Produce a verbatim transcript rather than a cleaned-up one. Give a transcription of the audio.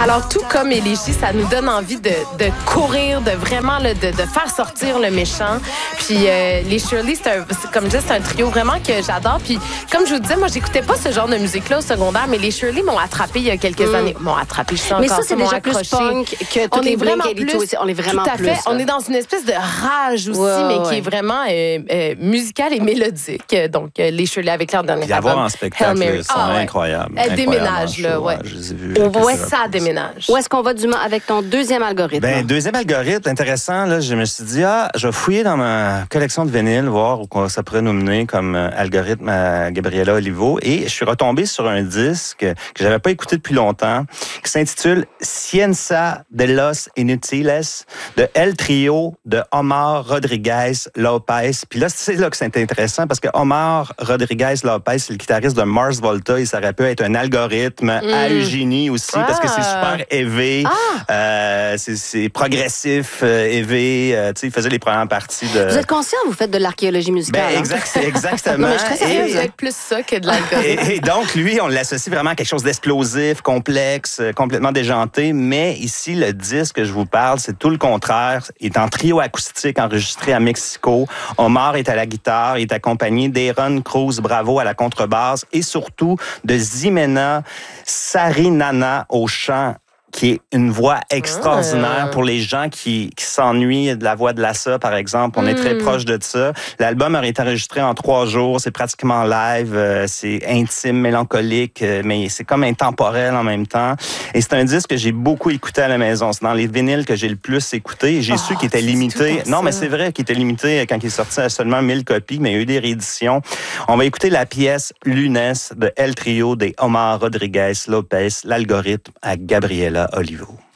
Alors, tout comme Elégie, ça nous donne envie de, de courir, de vraiment là, de, de faire sortir le méchant. Puis euh, les Shirley, c'est un, c'est, comme je disais, c'est un trio vraiment que j'adore. Puis comme je vous disais, moi, j'écoutais pas ce genre de musique-là au secondaire, mais les Shirley m'ont attrapé il y a quelques mm. années. M'ont attrapé, je sais mais encore ça, c'est déjà plus punk que toutes les Blink et tout. On est vraiment tout à plus. Fait, on est dans une espèce de rage aussi, ouais, mais ouais. qui est vraiment euh, euh, musicale et mélodique. Donc, euh, les Shirley avec leur dernier album. Puis avoir en spectacle, ils sont ah, ouais. incroyables. Elle déménage, là, ouais. Je les ai vus. Où est-ce ça déménage? Où est-ce qu'on va du avec ton deuxième algorithme? Ben, deuxième algorithme, intéressant. Là, je me suis dit, ah, je vais fouiller dans ma collection de vinyles, voir où ça pourrait nous mener comme algorithme à Gabriela Olivo. Et je suis retombé sur un disque que j'avais pas écouté depuis longtemps, qui s'intitule Ciencia de los Inutiles de El Trio de Omar Rodriguez Lopez. Puis là, c'est là que c'est intéressant parce que Omar Rodriguez Lopez, c'est le guitariste de Mars Volta et ça aurait pu être un algorithme mm. à Eugénie aussi ah. parce que c'est super élevé. Ah. Euh, c'est, c'est progressif, euh, élevé. Euh, tu sais, il faisait les premières parties de... Vous êtes conscient, vous faites de l'archéologie musicale? Ben, exact, c'est exactement. Non, mais je suis très sérieuse. C'est plus ça que de l'algorithme. Et, et donc, lui, on l'associe vraiment à quelque chose d'explosif, complexe, complètement déjanté. Mais ici, le disque que je vous parle, c'est tout le contraire. Il est en trio acoustique enregistré à Mexico. Omar est à la guitare. Il est accompagné d'Aaron Cruz Bravo à la contrebasse et surtout de Ximena Sarinana au chant, qui est une voix extraordinaire pour les gens qui, qui s'ennuient de la voix de Lassa, par exemple. On mm. est très proche de ça. L'album aurait été enregistré en trois jours. C'est pratiquement live. Euh, c'est intime, mélancolique, euh, mais c'est comme intemporel en même temps. Et c'est un disque que j'ai beaucoup écouté à la maison. C'est dans les vinyles que j'ai le plus écouté. J'ai oh, su qu'il était limité. Non, mais c'est vrai qu'il était limité quand il est sorti à seulement mille copies, mais il y a eu des rééditions. On va écouter la pièce Lunes de El Trio de Omar Rodriguez Lopez, l'algorithme à Gabriela Olivo.